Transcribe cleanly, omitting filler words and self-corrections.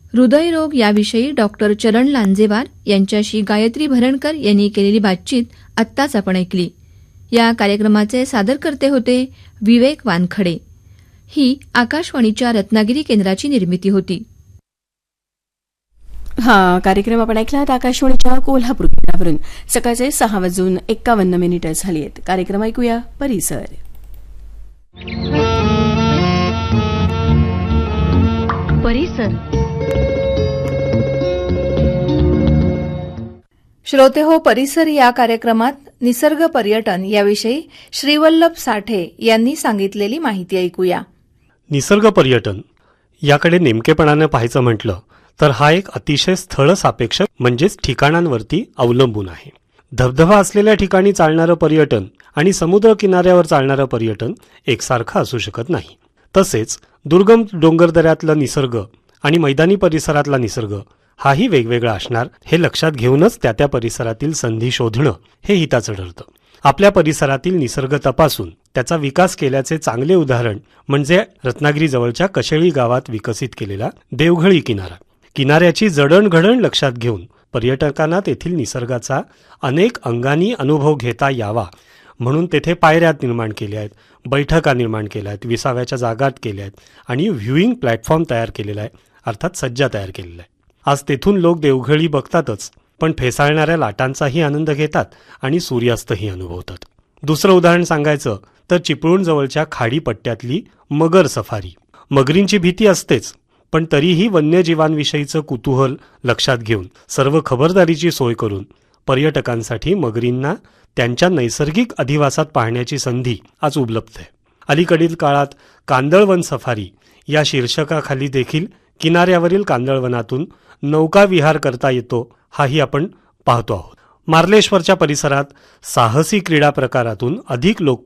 हृदयरोग याविषयी डॉक्टर चरण लांजेवार यांच्याशी गायत्री भरणकर यांनी केलेली बातचीत आत्ताच आपण ऐकली. या कार्यक्रमाचे सादरकर्ते होते विवेक वानखडे. ही आकाशवाणीच्या रत्नागिरी केंद्राची निर्मिती होती. हा कार्यक्रम आपण ऐकलात आकाशवाणीच्या कोल्हापूर केंद्रावरून. सकाळचे 6:51 झाली आहेत. कार्यक्रम ऐकूया परिसर. परिसर. श्रोते हो, परिसर या कार्यक्रमात निसर्ग पर्यटन याविषयी श्रीवल्लभ साठे यांनी सांगितलेली माहिती ऐकूया. निसर्ग पर्यटन याकडे नेमकेपणाने पाहायचं म्हटलं तर हा एक अतिशय स्थळ सापेक्ष म्हणजेच ठिकाणांवरती अवलंबून आहे. धबधबा असलेल्या ठिकाणी चालणारं पर्यटन आणि समुद्र किनाऱ्यावर चालणारं पर्यटन एकसारखं असू शकत नाही. तसेच दुर्गम डोंगरदऱ्यातला निसर्ग आणि मैदानी परिसरातला निसर्ग हाही वेगवेगळा असणार हे लक्षात घेऊनच त्या परिसरातील संधी शोधणं हे हिताचं ठरतं. आपल्या परिसरातील निसर्ग तपासून त्याचा विकास केल्याचे चांगले उदाहरण म्हणजे रत्नागिरीजवळच्या कशेळी गावात विकसित केलेला देवघळी किनारा. किनाऱ्याची जडणघडण लक्षात घेऊन पर्यटकांना तेथील निसर्गाचा अनेक अंगांनी अनुभव घेता यावा म्हणून तेथे पायऱ्या निर्माण केल्या आहेत, बैठका निर्माण केल्या आहेत, विसाव्याच्या जागा केल्या आहेत आणि व्ह्यूइंग प्लॅटफॉर्म तयार केलेला आहे, अर्थात सज्जा तयार केलेला आहे. आज तेथून लोक देवघळी बघतातच, पण फेसाळणाऱ्या लाटांचाही आनंद घेतात आणि सूर्यास्तही अनुभवतात. दुसरं उदाहरण सांगायचं तर चिपळूण जवळच्या खाडी पट्ट्यातली मगर सफारी. मगरींची भीती असतेच, पण तरीही वन्यजीवांविषयीचं कुतूहल लक्षात घेऊन सर्व खबरदारीची सोय करून पर्यटकांसाठी मगरींना त्यांच्या नैसर्गिक अधिवासात पाहण्याची संधी आज उपलब्ध आहे. अलीकडील काळात कांदळवन सफारी या शीर्षकाखाली देखील किनाऱ्यावरील कांदळवनातून नौका विहार करता येतो, हाही आपण पाहतो आहोत. मार्लेश्वरच्या परिसरात साहसी क्रीडा प्रकारातून अधिक लोकप्रिय